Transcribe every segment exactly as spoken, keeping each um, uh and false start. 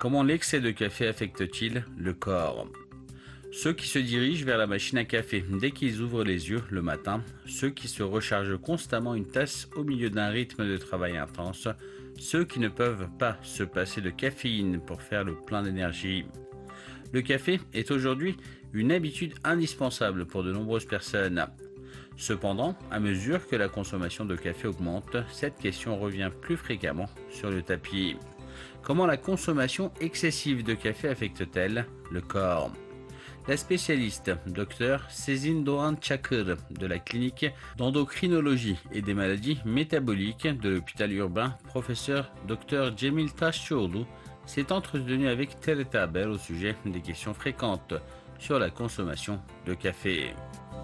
Comment l'excès de café affecte-t-il le corps? Ceux qui se dirigent vers la machine à café dès qu'ils ouvrent les yeux le matin, ceux qui se rechargent constamment une tasse au milieu d'un rythme de travail intense, ceux qui ne peuvent pas se passer de caféine pour faire le plein d'énergie. Le café est aujourd'hui une habitude indispensable pour de nombreuses personnes. Cependant, à mesure que la consommation de café augmente, cette question revient plus fréquemment sur le tapis. Comment la consommation excessive de café affecte-t-elle le corps? La spécialiste Dr Sezin Doğan Çakır de la clinique d'endocrinologie et des maladies métaboliques de l'hôpital urbain, professeur Dr Cemil Taşçıoğlu, s'est entretenue avec T R T Haber au sujet des questions fréquentes sur la consommation de café.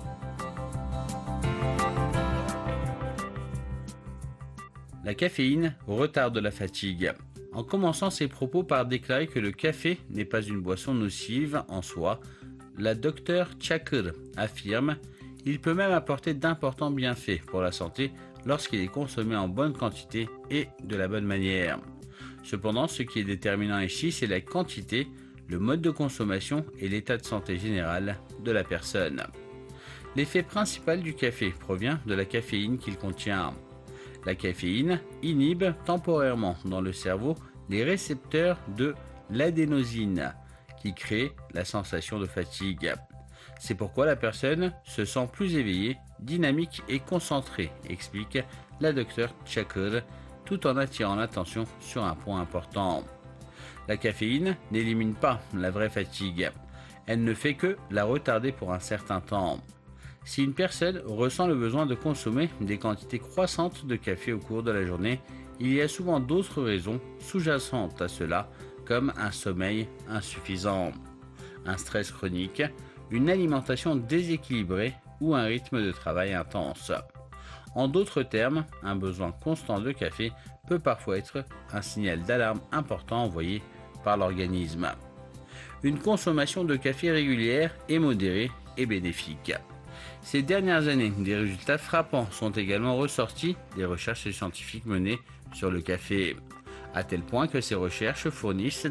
La caféine retarde la fatigue. En commençant ses propos par déclarer que le café n'est pas une boisson nocive en soi, la Dr Çakır affirme « Il peut même apporter d'importants bienfaits pour la santé lorsqu'il est consommé en bonne quantité et de la bonne manière. » Cependant, ce qui est déterminant ici, c'est la quantité, le mode de consommation et l'état de santé général de la personne. L'effet principal du café provient de la caféine qu'il contient. La caféine inhibe temporairement dans le cerveau les récepteurs de l'adénosine qui crée la sensation de fatigue. C'est pourquoi la personne se sent plus éveillée, dynamique et concentrée, explique la Dr Çakır, tout en attirant l'attention sur un point important. La caféine n'élimine pas la vraie fatigue. Elle ne fait que la retarder pour un certain temps. Si une personne ressent le besoin de consommer des quantités croissantes de café au cours de la journée, il y a souvent d'autres raisons sous-jacentes à cela, comme un sommeil insuffisant, un stress chronique, une alimentation déséquilibrée ou un rythme de travail intense. En d'autres termes, un besoin constant de café peut parfois être un signal d'alarme important envoyé par l'organisme. Une consommation de café régulière et modérée est bénéfique. Ces dernières années, des résultats frappants sont également ressortis des recherches scientifiques menées sur le café, à tel point que ces recherches fournissent